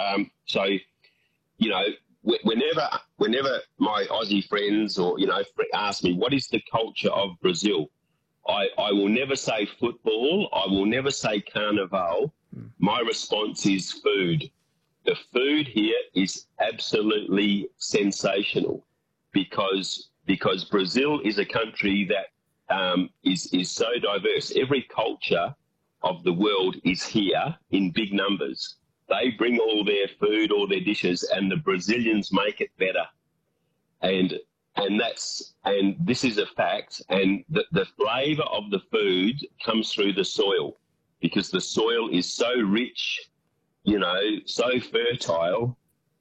So, you know, whenever my Aussie friends or, ask me, what is the culture of Brazil? I will never say football. I will never say carnival. My response is food. The food here is absolutely sensational because Brazil is a country that is so diverse. Every culture of the world is here in big numbers. They bring all their food, all their dishes, and the Brazilians make it better. And this is a fact. And the flavour of the food comes through the soil because the soil is so rich, so fertile.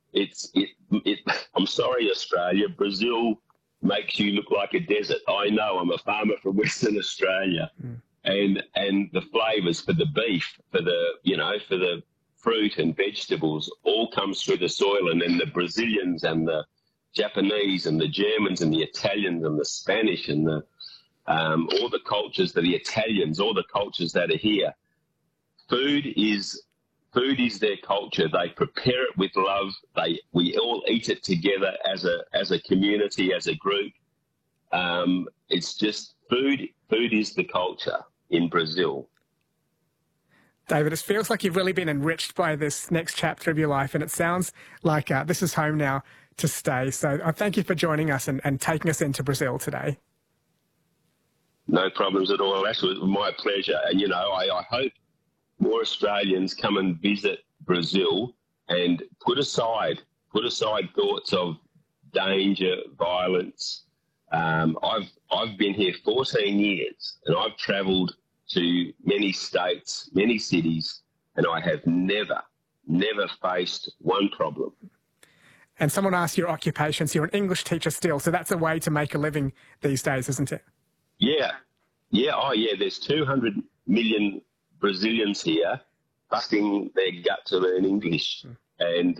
I'm sorry, Australia, Brazil makes you look like a desert. I know, I'm a farmer from Western Australia. And the flavours for the beef, for the fruit and vegetables all comes through the soil. And then the Brazilians and the Japanese and the Germans and the Italians and the Spanish and all the cultures that the Italians, all the cultures that are here, food is their culture. They prepare it with love. We all eat it together as a community, as a group. It's just food. Food is the culture in Brazil. David, it feels like you've really been enriched by this next chapter of your life, and it sounds like this is home now to stay. So I thank you for joining us and taking us into Brazil today. No problems at all. That's my pleasure. And, I hope more Australians come and visit Brazil and put aside thoughts of danger, violence. I've been here 14 years and I've travelled to many states, many cities, and I have never faced one problem. And someone asked your occupations. You're an English teacher still, so that's a way to make a living these days, isn't it? Yeah. Oh, yeah. There's 200 million Brazilians here busting their gut to learn English, and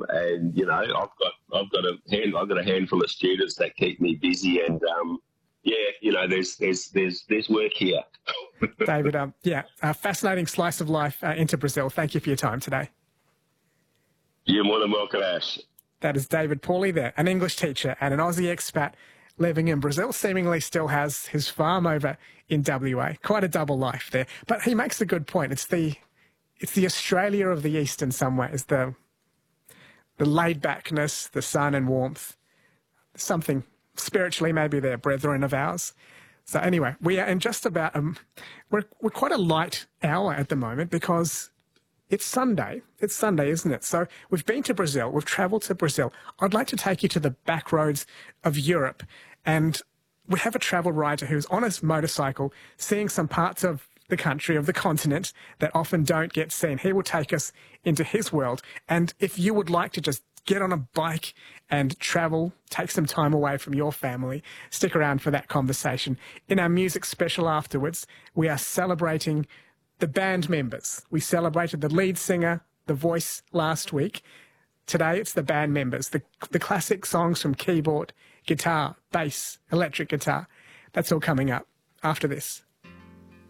I've got a handful of students that keep me busy, and there's work here. David, a fascinating slice of life into Brazil. Thank you for your time today. You're more than welcome, Ash. That is David Pauly there, an English teacher and an Aussie expat living in Brazil, seemingly still has his farm over in WA. Quite a double life there. But he makes a good point. It's the Australia of the East in some ways, the laid-backness, the sun and warmth, something spiritually maybe they're brethren of ours. So anyway, we are in just about, we're quite a light hour at the moment because it's Sunday. It's Sunday, isn't it? So we've been to Brazil. We've travelled to Brazil. I'd like to take you to the back roads of Europe. And we have a travel writer who's on his motorcycle seeing some parts of the country, of the continent, that often don't get seen. He will take us into his world. And if you would like to just get on a bike and travel, take some time away from your family, stick around for that conversation. In our music special afterwards, we are celebrating the band members. We celebrated the lead singer, the voice last week. Today it's the band members, the classic songs from keyboard, guitar, bass, electric guitar. That's all coming up after this.